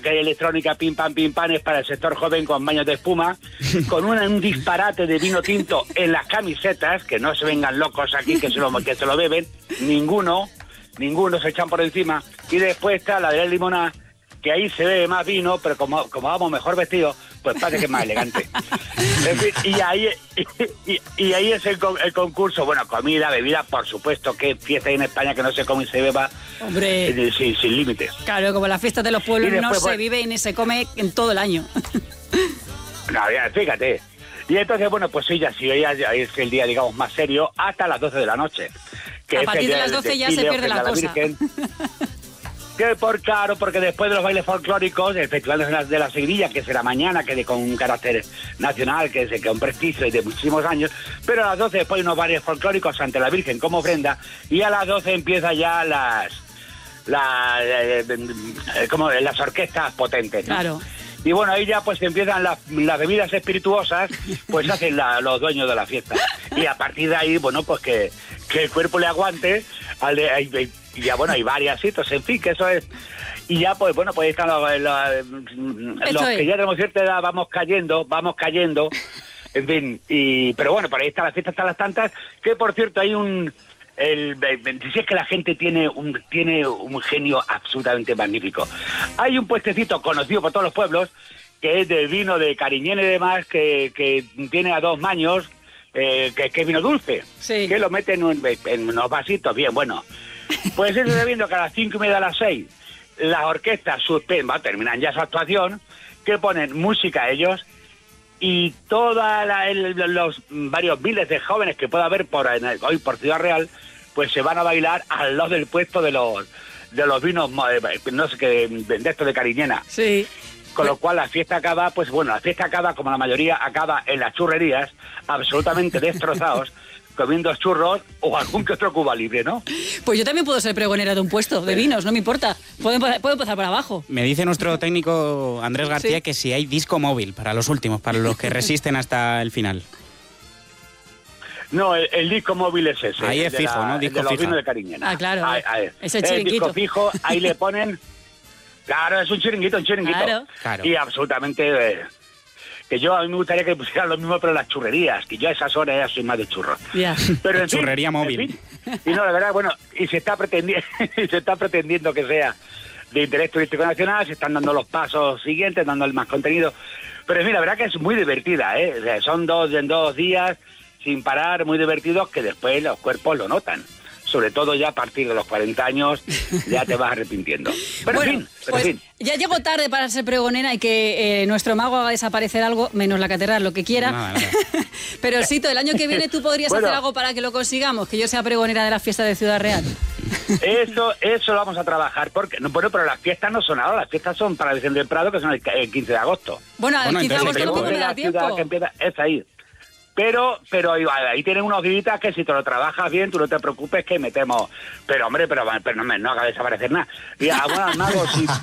que hay electrónica, pim pam, es para el sector joven con baños de espuma, con un disparate de vino tinto en las camisetas, que no se vengan locos aquí que se lo beben, ninguno se echan por encima, y después está la de la limonada, que ahí se bebe más vino, pero como vamos mejor vestidos, pues parece que es más elegante. En fin, y ahí es el concurso. Bueno, comida, bebida, por supuesto, que fiesta hay en España que no se come y se beba. Hombre, sin límites. Claro, como las fiestas de los pueblos después, no se vive ni se come en todo el año. No, ya, fíjate. Y entonces, bueno, pues sí, ya es el día, digamos, más serio, hasta las 12 de la noche. Que a partir de las 12 ya se pierde la cosa. Porque después de los bailes folclóricos, el Festival de la Seguirilla, que será mañana, que con un carácter nacional, que es un prestigio de muchísimos años, pero a las 12 después hay unos bailes folclóricos ante la Virgen como ofrenda, y a las 12 empieza ya las orquestas potentes, ¿no? Claro. Y bueno, ahí ya pues empiezan las bebidas espirituosas, pues hacen los dueños de la fiesta. Y a partir de ahí, bueno, pues que el cuerpo le aguante, y ya bueno, hay varias citas, en fin, que eso es. Y ya pues bueno, pues están los que ya tenemos cierta edad, vamos cayendo, en fin, pero bueno, por ahí está la fiesta hasta las tantas, que por cierto hay si es que la gente tiene un genio absolutamente magnífico. Hay un puestecito conocido por todos los pueblos, que es de vino de Cariñena y demás, que tiene a 2 maños, que es vino dulce, sí, que lo meten en unos vasitos, bien, bueno. Pues eso está viendo que a las 5:30, a las 6, las orquestas terminan ya su actuación, que ponen música a ellos, y los varios miles de jóvenes que pueda haber hoy por Ciudad Real, pues se van a bailar al lado del puesto de los vinos, no sé qué, de estos de Cariñena. Sí. Con lo cual la fiesta acaba, pues bueno, como la mayoría, acaba en las churrerías, absolutamente destrozados, comiendo churros o algún que otro Cuba Libre, ¿no? Pues yo también puedo ser pregonera de un puesto de vinos, no me importa. Puedo empezar por abajo. Me dice nuestro técnico Andrés García, sí, que si hay disco móvil para los últimos, para los que resisten hasta el final. No, el disco móvil es ese. Ahí es fijo, ¿no? Disco de los fijo. vinos de Cariñena. Ah, claro. Ese chiringuito. Disco fijo, ahí le ponen... Claro, es un chiringuito. Claro. Y absolutamente... que yo a mí me gustaría que pusieran lo mismo, pero las churrerías, que yo a esas horas ya soy más de churros. Yeah. Pero en churrería fin, móvil. En fin, y no, la verdad, bueno, y se está pretendiendo que sea de interés turístico nacional, se están dando los pasos siguientes, dando el más contenido. Pero en fin, la verdad que es muy divertida, ¿eh? O sea, son 2 días sin parar, muy divertidos, que después los cuerpos lo notan. Sobre todo ya a partir de los 40 años ya te vas arrepintiendo. Pero bueno, en pues fin. Ya llego tarde para ser pregonera y que nuestro mago haga desaparecer algo, menos la catedral, lo que quiera. Nada. Pero Sito, el año que viene tú podrías hacer algo para que lo consigamos, que yo sea pregonera de la fiesta de Ciudad Real. Eso lo vamos a trabajar, porque bueno, pero las fiestas no son ahora, las fiestas son para el Virgen del Prado, que son el 15 de agosto. Bueno, el 15 de agosto no me da tiempo. Que empieza, es ahí. Pero ahí tienen unos guiditas que si te lo trabajas bien, tú no te preocupes que metemos. Pero hombre, pero no haga desaparecer nada. Y bueno, Mago,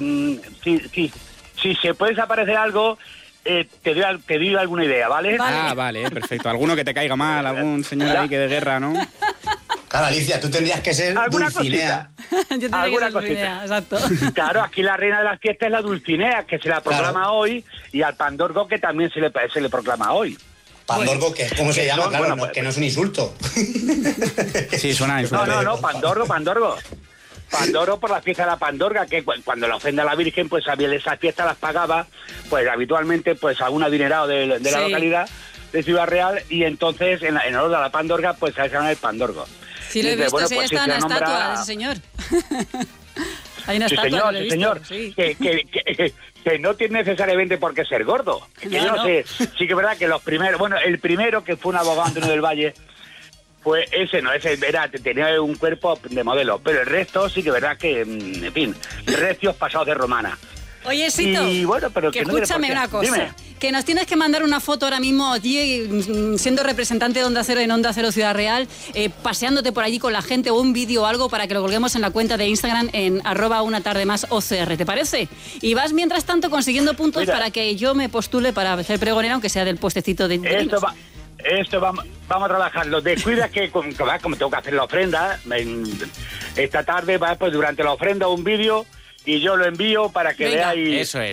si se puede desaparecer algo, te doy alguna idea, ¿vale? Vale, perfecto. Alguno que te caiga mal, algún señor ahí que de guerra, ¿no? Claro, Alicia, tú tendrías que ser Dulcinea. Yo tendría que ser Dulcinea, exacto. Claro, aquí la reina de las fiestas es la Dulcinea, que se la proclama hoy, y al Pandorgo, que también se le proclama hoy. Pandorgo, que es como se llama, claro, que no es un insulto. Sí, suena insulto. No, Pandorgo. Pandorgo por la fiesta de la Pandorga, que cuando la ofrenda a la Virgen, pues esas fiestas las pagaba, pues habitualmente, pues a un adinerado de la localidad de Ciudad Real, y entonces, en honor a la Pandorga, pues se llama el Pandorgo. Sí, lo he visto, sí, está una estatua de ese señor. Hay una estatua, señor. Sí. Que no tiene necesariamente por qué ser gordo. Que yo no sé, sí que es verdad que los primeros... Bueno, el primero, que fue un abogado Antonio del Valle, pues ese tenía un cuerpo de modelo, pero el resto sí que es verdad que, en fin, recios pasados de romana. Oye, Sito, y bueno, pero que no escúchame una cosa. Dime. Que nos tienes que mandar una foto ahora mismo allí, siendo representante de Onda Cero en Onda Cero Ciudad Real, paseándote por allí con la gente, o un vídeo o algo para que lo colguemos en la cuenta de Instagram en @unatardemásOCR, ¿te parece? Y vas mientras tanto consiguiendo puntos para que yo me postule para ser pregonera, aunque sea del puestecito de Esto vamos a trabajarlo. Descuida que como tengo que hacer la ofrenda, esta tarde va, pues durante la ofrenda un vídeo y yo lo envío para que veáis. Eso es.